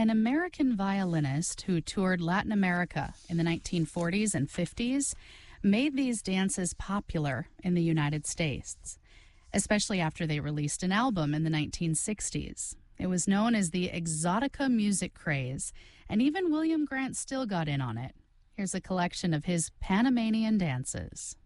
An American violinist who toured Latin America in the 1940s and 50s made these dances popular in the United States, especially after they released an album in the 1960s. It was known as the Exotica music craze, and even William Grant Still got in on it. Here's a collection of his Panamanian dances.